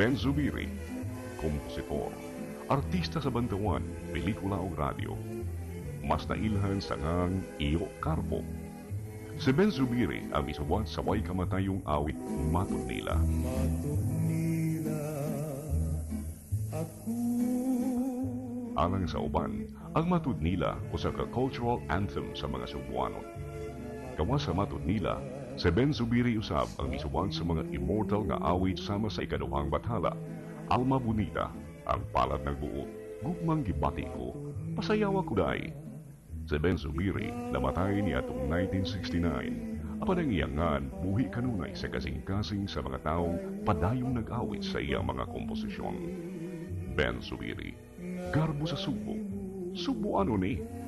Ben Zubiri, kompositor, artista sa bantawan, pelikula o radyo. Mas nailhan sa ngang Iyo Carpo. Si Ben Zubiri ang isuwat sa way kamatayong awit Matud Nila. Matud nila ako. Alang sa uban, ang Matud Nila usa ka cultural anthem sa mga Cebuanon. Kawa sa Matud Nila, si Ben Zubiri usab ang isuwat sa mga immortal nga awit sama sa ikaduhang bathala, Alma Bonita, ang palad ng buot, gugmang gibati ko, pasayawa ko day. Si Ben Zubiri namatay ni atong 1969. Apan ang iyangan, buhi kanunay sa kasing-kasing sa mga taong padayong nag-awit sa iyang mga komposisyon. Ben Zubiri, garbo sa Subo. Subo ano ni?